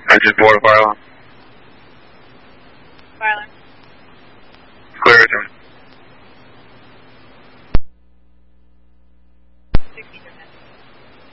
Engine 4 to fire alarm. Fire alarm. Clear, return. 60.